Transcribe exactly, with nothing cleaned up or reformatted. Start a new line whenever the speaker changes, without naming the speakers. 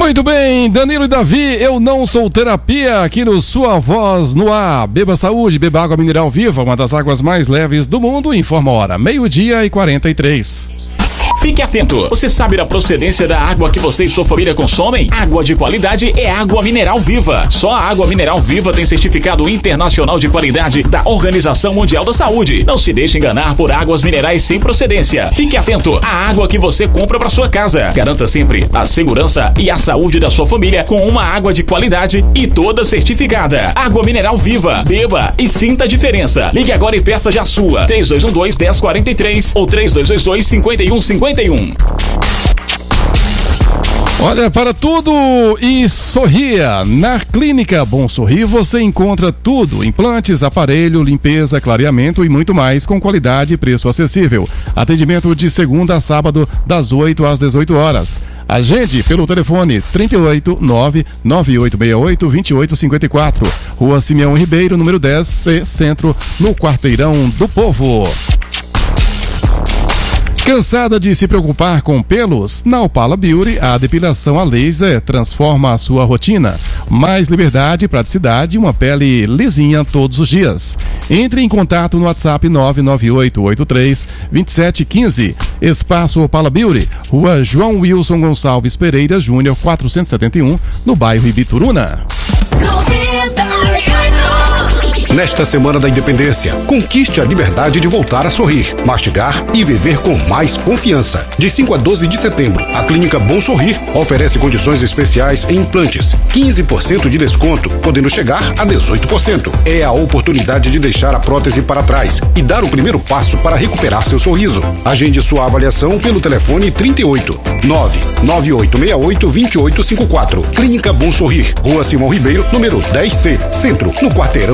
Muito bem, Danilo e Davi, eu não sou terapia, aqui no Sua Voz no Ar. Beba saúde, beba água mineral viva, uma das águas mais leves do mundo. Informa a hora, meio-dia e quarenta e três.
Fique atento, você sabe da procedência da água que você e sua família consomem? Água de qualidade é água mineral viva. Só a água mineral viva tem certificado internacional de qualidade da Organização Mundial da Saúde. Não se deixe enganar por águas minerais sem procedência. Fique atento à água que você compra para sua casa. Garanta sempre a segurança e a saúde da sua família com uma água de qualidade e toda certificada. Água mineral viva. Beba e sinta a diferença. Ligue agora e peça já a sua. três dois um dois, um zero quatro três ou três dois dois dois, cinco um cinco um.
Olha, para tudo e sorria. Na Clínica Bom Sorrir você encontra tudo: implantes, aparelho, limpeza, clareamento e muito mais com qualidade e preço acessível. Atendimento de segunda a sábado das oito às dezoito horas. Agende pelo telefone trinta e oito, nove nove oito seis oito, dois oito cinco quatro. Rua Simeão Ribeiro, número dez C, Centro, no Quarteirão do Povo. Cansada de se preocupar com pelos? Na Opala Beauty, a depilação a laser transforma a sua rotina. Mais liberdade, praticidade e uma pele lisinha todos os dias. Entre em contato no WhatsApp nove nove oito oito três, dois sete um cinco. Espaço Opala Beauty, Rua João Wilson Gonçalves Pereira Júnior, quatrocentos e setenta e um, no bairro Ibituruna.
Nesta Semana da Independência, conquiste a liberdade de voltar a sorrir, mastigar e viver com mais confiança. De cinco a doze de setembro, a Clínica Bom Sorrir oferece condições especiais em implantes, quinze por cento de desconto, podendo chegar a dezoito por cento. É a oportunidade de deixar a prótese para trás e dar o primeiro passo para recuperar seu sorriso. Agende sua avaliação pelo telefone trinta e oito, nove nove oito seis oito, dois oito cinco quatro. Clínica Bom Sorrir, Rua Simão Ribeiro, número dez C, Centro, no Quarteirão